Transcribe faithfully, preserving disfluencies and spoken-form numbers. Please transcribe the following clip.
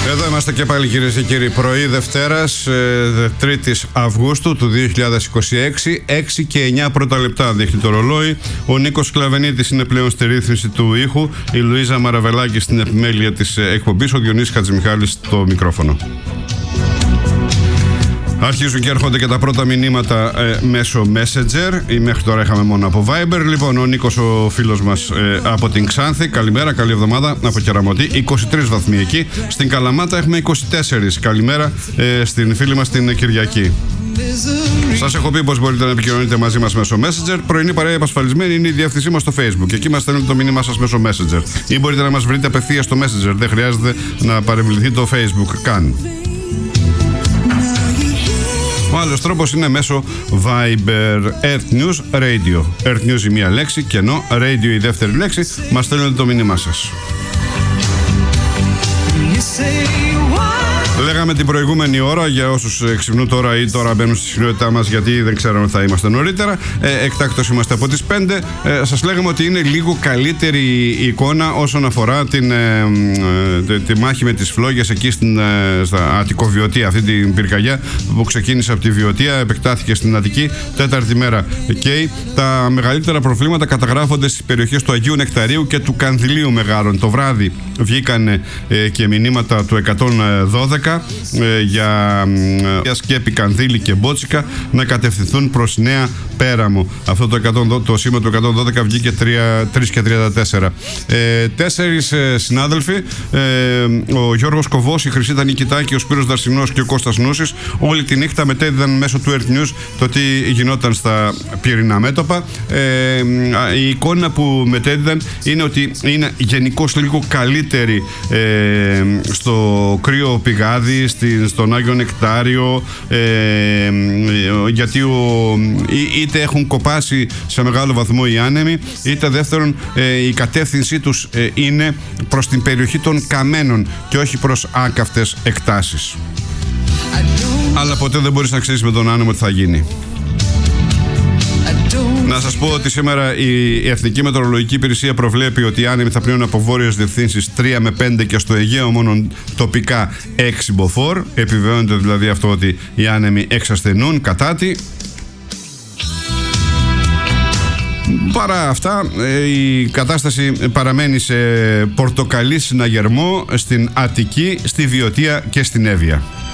Εδώ είμαστε και πάλι, κυρίες και κύριοι, πρωί Δευτέρας, τρίτης Αυγούστου του δύο χιλιάδες είκοσι έξι, έξι και εννιά πρώτα λεπτά δείχνει το ρολόι. Ο Νίκος Κλαβενίτης είναι πλέον στη ρύθμιση του ήχου, η Λουίζα Μαραβελάκη στην επιμέλεια της εκπομπής, ο Διονύσης Χατζημιχάλης στο μικρόφωνο. Αρχίζουν και έρχονται και τα πρώτα μηνύματα ε, μέσω Messenger, ή μέχρι τώρα είχαμε μόνο από Viber. Λοιπόν, ο Νίκος, ο φίλος μας ε, από την Ξάνθη, καλημέρα, καλή εβδομάδα από Κεραμωτή, είκοσι τρεις βαθμοί εκεί. Στην Καλαμάτα έχουμε είκοσι τέσσερα, καλημέρα ε, στην φίλη μας την Κυριακή. Σας έχω πει πως μπορείτε να επικοινωνείτε μαζί μας μέσω Messenger. Πρωινή παρέα επασφαλισμένη είναι η διεύθυνσή μας στο Facebook. Εκεί μας στέλνετε το μήνυμά σας μέσω Messenger. Ή μπορείτε να μας βρείτε απευθείας στο Messenger. Δεν χρειάζεται να παρεμβληθεί το Facebook καν. Ο άλλος τρόπος είναι μέσω Viber. Earth News Radio. Earth News η μία λέξη και ενώ Radio η δεύτερη λέξη. Μας στέλνετε το μήνυμά σας. Λέγαμε την προηγούμενη ώρα, για όσους ξυπνούν τώρα ή τώρα μπαίνουν στη συχνότητά μας, γιατί δεν ξέραμε ότι θα είμαστε νωρίτερα. Ε, εκτάκτως είμαστε από τις πέντε. Ε, σας λέγαμε ότι είναι λίγο καλύτερη η εικόνα όσον αφορά την, ε, ε, τη μάχη με τις φλόγες εκεί στην ε, στα Αττικοβιωτία. Αυτή την πυρκαγιά που ξεκίνησε από τη Βιωτία, επεκτάθηκε στην Αττική, τέταρτη μέρα εκεί. Τα μεγαλύτερα προβλήματα καταγράφονται στις περιοχές του Αγίου Νεκταρίου και του Κανδυλίου Μεγάρων. Το βράδυ βγήκαν ε, και μηνύματα του εκατόν δώδεκα. Για Σκέπη, Κανδύλη και Μπότσικα να κατευθυνθούν προς Νέα Πέραμο. Αυτό το, εκατόν, το σήμα του εκατόν δώδεκα βγήκε τρεις και τριάντα τέσσερα. Ε, τέσσερις ε, συνάδελφοι, ε, ο Γιώργος Κοβός, η Χρυσίτα Νικητάκη, ο Σπύρος Δαρσινός και ο Κώστας Νούσης, όλη τη νύχτα μετέδιδαν μέσω του Earth News το τι γινόταν στα πυρηνά μέτωπα. Ε, η εικόνα που μετέδιδαν είναι ότι είναι γενικώς λίγο καλύτερη ε, στο κρύο πηγάδι, στον Άγιο Νεκτάριο, ε, γιατί ο, είτε έχουν κοπάσει σε μεγάλο βαθμό οι άνεμοι, είτε δεύτερον ε, η κατεύθυνσή τους ε, είναι προς την περιοχή των Καμένων και όχι προς άκαυτες εκτάσεις. Αλλά ποτέ δεν μπορείς να ξέρεις με τον άνεμο τι θα γίνει. Να σας πω ότι σήμερα η Εθνική Μετεωρολογική Υπηρεσία προβλέπει ότι οι άνεμοι θα πνέουν από βόρειες διευθύνσεις τρία με πέντε και στο Αιγαίο μόνο τοπικά έξι μποφόρ. Επιβεβαιώνεται δηλαδή αυτό ότι οι άνεμοι εξασθενούν κατά τη. Παρά αυτά, η κατάσταση παραμένει σε πορτοκαλί συναγερμό στην Αττική, στη Βιωτία και στην Εύβοια.